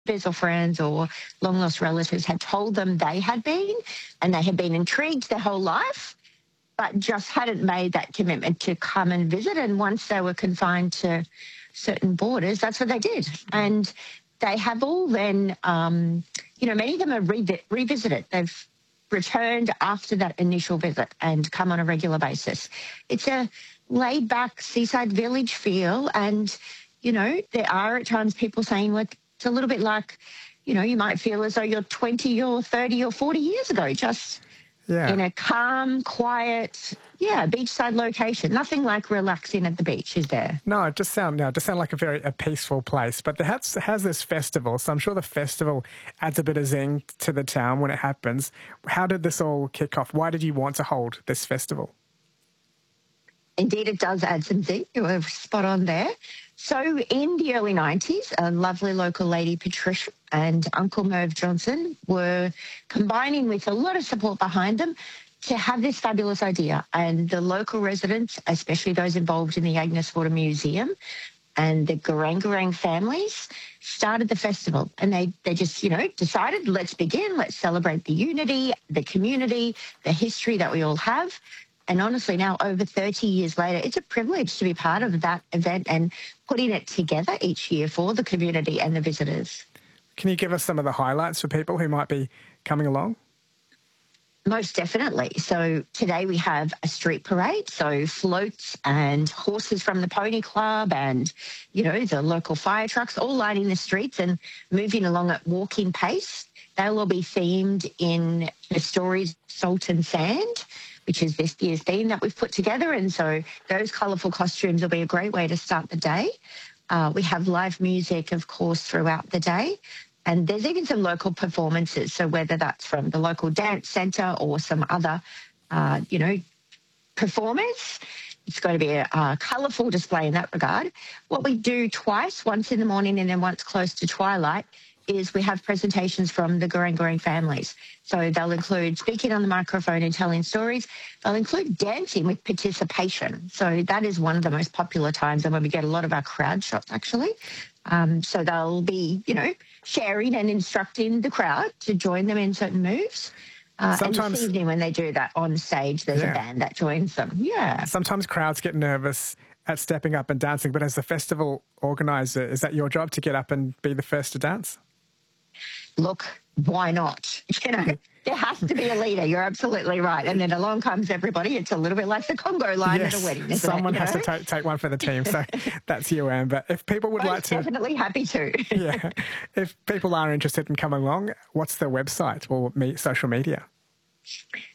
neighbours or friends or long lost relatives had told them they had been, and they had been intrigued their whole life, but just hadn't made that commitment to come and visit. And once they were confined to certain borders, that's what they did. And they have all then, many of them are revisited. They've returned after that initial visit and come on a regular basis. It's a laid back seaside village feel. And, there are at times people saying, look, it's a little bit like, you might feel as though you're 20 or 30 or 40 years ago, just in a calm, quiet, beachside location. Nothing like relaxing at the beach, is there? No, it just sound like a peaceful place. But it has this festival, so I'm sure the festival adds a bit of zing to the town when it happens. How did this all kick off? Why did you want to hold this festival? Indeed, it does add some zing. You were spot on there. So in the early 90s, a lovely local lady, Patricia, and Uncle Merv Johnson were combining with a lot of support behind them to have this fabulous idea. And the local residents, especially those involved in the Agnes Water Museum and the Garangarang families, started the festival. And they just, decided, let's begin, let's celebrate the unity, the community, the history that we all have. And honestly, now over 30 years later, it's a privilege to be part of that event and putting it together each year for the community and the visitors. Can you give us some of the highlights for people who might be coming along? Most definitely. So today we have a street parade, so floats and horses from the Pony Club and, the local fire trucks all lining the streets and moving along at walking pace. They'll all be themed in the stories Salt and Sand, which is this year's theme that we've put together. And so those colourful costumes will be a great way to start the day. We have live music, of course, throughout the day. And there's even some local performances. So whether that's from the local dance centre or some other, performers, it's going to be a colourful display in that regard. What we do twice, once in the morning and then once close to twilight, is we have presentations from the Garangarang families. So they'll include speaking on the microphone and telling stories. They'll include dancing with participation. So that is one of the most popular times and when we get a lot of our crowd shots, actually. So they'll be, sharing and instructing the crowd to join them in certain moves. And this evening when they do that on stage, there's a band that joins them. Yeah. Sometimes crowds get nervous at stepping up and dancing, but as the festival organiser, is that your job to get up and be the first to dance? Look, why not? There has to be a leader. You're absolutely right. And then along comes everybody. It's a little bit like the Congo line at a wedding, isn't someone it? Has to take one for the team. So that's you, Amber. If people would like to... definitely happy to. If people are interested in coming along, what's the website or social media?